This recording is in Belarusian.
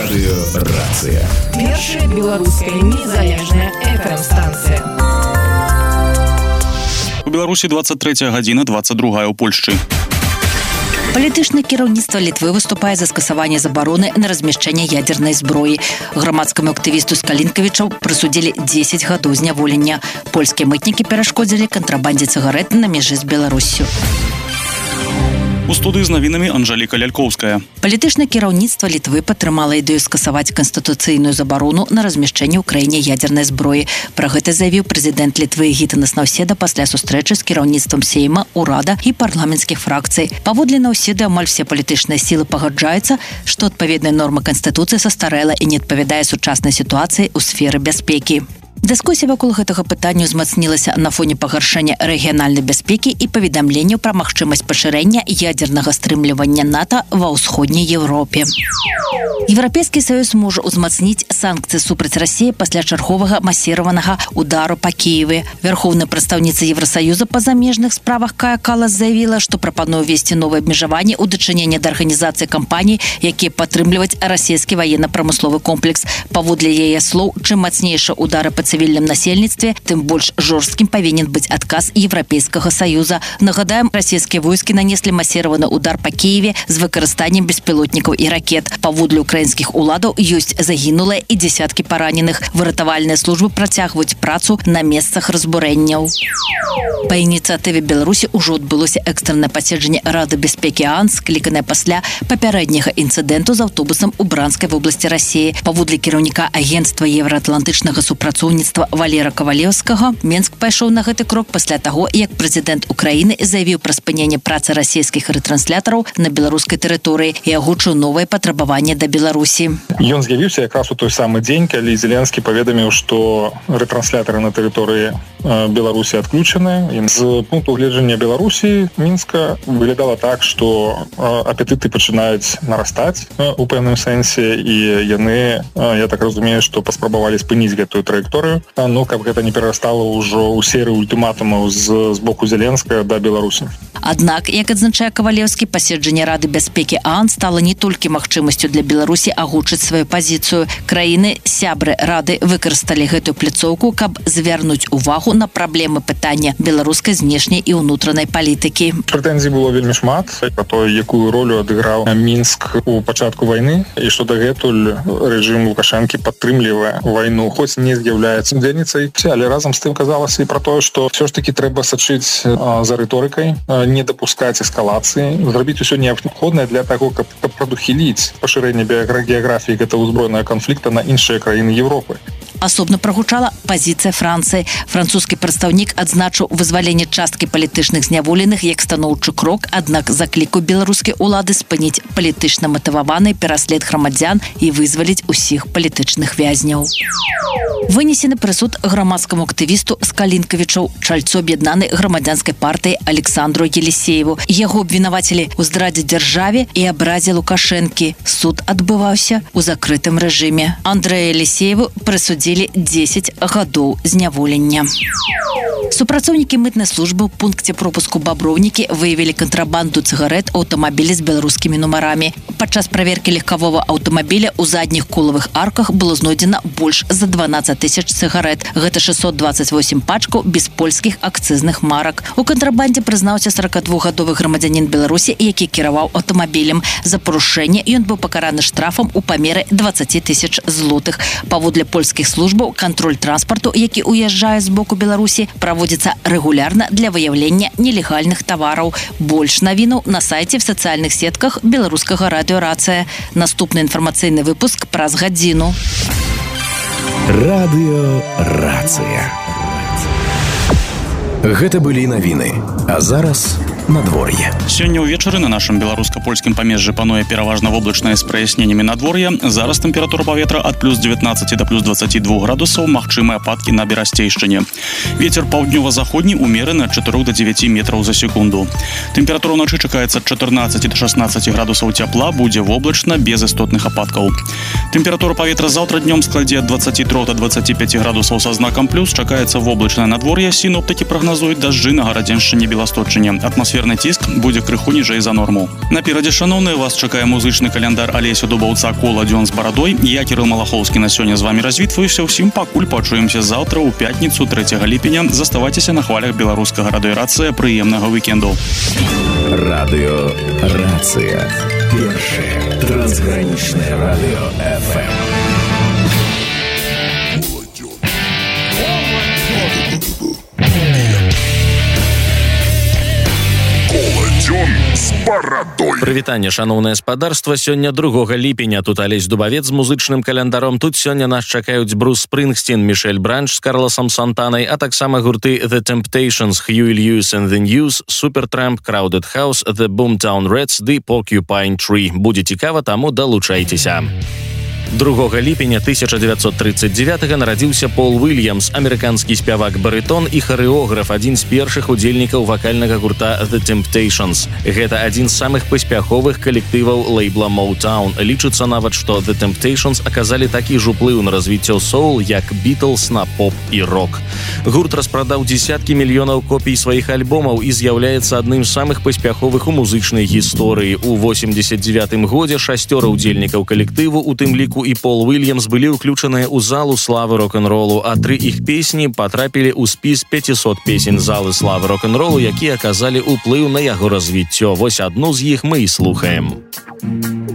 Радыёрацыя. Першая беларуская незалежная FM-станцыя. У Беларусі 23 гадзіна, 22 у Польшчы. Палітычнае кіраўніцтва Літвы выступае за скасаванне забароны на размяшчэнне ядзернай зброі. Грамадскаму актывісту Скалінкавічу прысудзілі 10 гадоў зняволення. Польскія мытнікі перашкодзілі кантрабандзе цыгарэт на мяжы з Беларуссю. У студыі з навінамі Анжаліка Лялькоўская. Палітычнае кіраўніцтва Літвы падтрымала ідэю скасаваць канстытуцыйную забарону на размяшчэнне ў краіне ядзернай зброі. Пра гэта заявіў прэзідэнт Літвы Гітанас Наўседа пасля сустрэчы з кіраўніцтвам Сейма, урада і парламенцкіх фракцый. Паводле Наўседы амаль все палітычныя сілы пагаджаюцца, што адпаведная норма канстытуцыі састарэла і не адпавядае сучаснай сітуацыі ў сферы бяспекі. Дыскусія вакол гэтага пытання ўзмацнілася на фоне пагаршэння рэгіянальнай бяспекі і паведамленняў пра магчымасць пашырэння ядзернага стрымлівання НАТО ва ўсходняй Еўропе. Еўрапейскі саюз можа ўзмацніць санкцыі супраць Расіі пасля чарговага масіраванага удару па Кіеве. Вярхоўная прадстаўніца Еўрасаюза па замежных справах Кая Калас заявіла, што прапануе ввесці новыя абмежаванні ў дачыненні да арганізацыі кампаній, якія падтрымліваюць расійскі ваенна-прамысловы комплекс. Паводле яе слоў, чым мацнейшы удары па цывільным насельніцтве, тым больш жорсткім павінен быць адказ Еўрапейскага саюза. Нагадаем, расійскія войскі нанеслі масіраваны удар па Кіеве з выкарыстаннем беспілотнікаў і ракет. Паводле украінскіх уладаў ёсць загінулыя і дзесяткі параненых. Выратавальныя службы працягваюць працу на месцах разбурэнняў. Па ініцыятыве Беларусі ўжо адбылося экстраннае паседжанне Рады бяспекі ААН, скліканае пасля папярэдняга інцыдэнту з аўтобусам у Бранскай вобласці Расіі. Паводле кіраўніка агенцтва еўраатлантычнага супрацоўніцтва Валера Кавалеўскага, Мінск пайшоў на гэты крок пасля таго, як прэзідэнт Украіны заявіў пра спыненне працы расійскіх рэтранслятораў на беларускай тэрыторыі і агучыў новыя патрабаванні да Беларусі. Ён з'явіўся якраз у той самы дзень, калі Зеленскі паведаміў, што рэтрансляторы на тэрыторыі Беларусі адключаны. І з пункту гледжання Беларусі, Мінска, выглядала так, што апетыты пачынаюць нарастаць у пэўным сэнсе, і яны, я так разумею, што паспрабавалі спыніць гэтую траекторыю, каб гэта не перарастала ўжо ў серыю ультыматумаў з боку Зеленскага да Беларусі. Аднак, як адзначае Кавалеўскі, паседжанне Рады бяспекі ААН стала не толькі магчымасцю для Беларусі агучыць сваю пазіцыю. Краіны-сябры Рады выкарысталі гэтую пляцоўку, каб звярнуць увагу на праблемы пытання беларускай знешняй і ўнутранай палітыкі. Прэтэнзій было вельмі шмат пра тое, якую ролю адыграў Мінск у пачатку вайны, і што дагэтуль рэжым Лукашэнкі падтрымлівае вайну, хоць не з'яўляецца удзельніцай, але разам з тым казалася і пра тое, што ўсё ж такі трэба сачыць за рыторыкай, не дапускаць эскалацыі, зрабіць усё неабходнае для таго, каб прадухіліць пашырэнне геаграфіі гэтага ўзброенага канфлікта на іншыя краіны Еўропы. Асобна прагучала пазіцыя Францыі. Французскі прадстаўнік адзначыў вызваленне часткі палітычных зняволеных як станоўчы крок, аднак заклікаў беларускія ўлады спыніць палітычна матываваны пераслед грамадзян і вызваліць усіх палітычных вязняў. Вынесены прысуд грамадскаму актывісту Скалінкавічу, чальцу аб'яднанай грамадзянскай партыі Александру Елисееву. Яго абвінавацілі ў здрадзе дзяржаве і абразе Лукашэнкі. Суд адбываўся ў закрытым рэжыме. Андрэю Елисееву прысудзілі 10 гадоў зняволення. Супрацоўнікі мытнай службы ў пункце пропуску Баброўнікі выявілі кантрабанду цыгарэт аўтамабіля з беларускімі нумарамі. Падчас праверкі легкавога аўтамабіля ў задніх колавых арках было знойдзена больш за 12 тысяч цыгарэт. Гэта 628 пачкаў без польскіх акцызных марак. У кантрабандзе прызнаўся 42-гадовы грамадзянін Беларусі, які кіраваў аўтамабілем. За парушэнне ён быў пакараны штрафам у памеры 20 тысяч злотых. Паводле польскіх службаў, кантроль транспарту, які уязджае з боку Беларусі, праводзіцца рэгулярна для выяўлення нелегальных тавараў. Больш навінаў на сайце в сацыяльных сетках беларускага радыёрацыя. Наступны інфармацыйны выпуск праз гадзіну. Радыёрацыя. Гэта былі навіны. А зараз надвор'е. Сёння ўвечары на нашым беларуска-польскім памежжы пануе пераважна воблачнае з праясненнямі надвор'я. Зараз тэмпература паветра ад плюс 19 да плюс 22 градусаў, магчымыя ападкі на Берасцейшчыне. Вецер паўднёва-заходні умераны ад 4 до 9 метраў за секунду. Тэмпература ўначы чакаецца ад 14 до 16 градусаў цяпла, будзе воблачна, без істотных ападкаў. Тэмпература паветра заўтра днём складзе ад 23 до 25 градусаў са знакам плюс, чакаецца воблачнае надвор'е, сіноптыкі прагназуюць дажджы на Гарадзеншчыне, Беласточчыне. Атмасфера атмасферны ціск будзе крыху ніжэй за норму. Наперадзе, шаноўныя, вас чакае музычны каляндар Алеся Дубаўца «Кола дзён з барадой». Я, Кірыл Малахоўскі, на сёння з вамі развітваюся. Усім пакуль пачуемся заўтра ў пятніцу 3 ліпеня. Заставайцеся на хвалях беларускага радыёрацыя. Прыемнага вікенду. Радыёрацыя. Першае трансгранічнае радыё FM. Прывітанне, шаноўнае спадарства. Сёння 2 ліпеня. Тут Алесь Дубавец з музычным календаром. Тут сёння нас чакаюць Брус Спрынгстін, Мішель Бранч з Карласам Сантанай, а таксама гурты The Temptations, Huey Lewis and the News, Supertramp, Crowded House, The Boomtown Rats, The Porcupine Tree. Будзе цікава, таму далучайцеся. 2 ліпеня 1939 нарадзіўся Пол Уильямс, амерыканскі спявак-барытон і харэограф, адзін з першых удзельнікаў вакальнага гурта The Temptations. Гэта адзін з самых паспяховых калектываў лейбла Motown. Лічыцца нават, што The Temptations аказалі такі ж уплыў на развіццё соул, як Beatles на поп і рок. Гурт распрадаў дзесяткі мільёнаў копій сваіх альбомаў і з'яўляецца адным з самых паспяховых у музычнай гісторыі. У 89 годзе 6 удзельнікаў калектыву, у тым ліку і Пол Уильямс, былі ўключаныя ў залу славы рок-н-ролу, а 3 іх песні патрапілі ў спіс 500 песень залы славы рок-н-ролу, якія аказалі ўплыў на яго развіццё. Вось адну з іх мы і слухаем.